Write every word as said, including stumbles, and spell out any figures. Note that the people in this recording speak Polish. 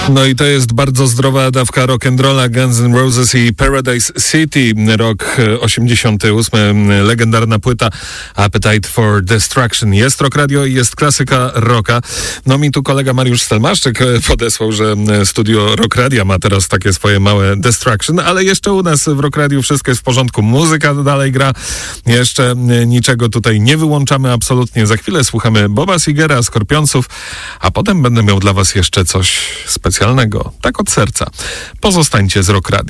No i to jest bardzo zdrowa dawka rock'n'rolla, Guns N' Roses i Paradise City, rok osiemdziesiąty ósmy, legendarna płyta Appetite for Destruction. Jest Rock Radio i jest klasyka rocka. No mi tu kolega Mariusz Stelmaszczyk podesłał, że studio Rock Radia ma teraz takie swoje małe Destruction, ale jeszcze u nas w Rock Radio wszystko jest w porządku. Muzyka dalej gra, jeszcze niczego tutaj nie wyłączamy absolutnie. Za chwilę słuchamy Boba Segera, Skorpionców, a potem będę miał dla was jeszcze coś specjalnego, tak od serca. Pozostańcie z Rock Radio.